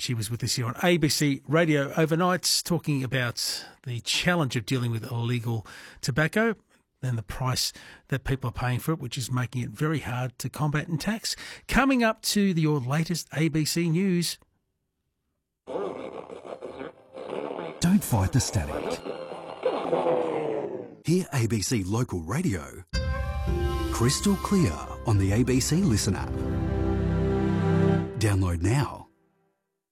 She was with us here on ABC Radio Overnight talking about the challenge of dealing with illegal tobacco and the price that people are paying for it, which is making it very hard to combat and tax. Coming up to your latest ABC News. Don't fight the static. Hear ABC Local Radio crystal clear on the ABC Listen app. Download now.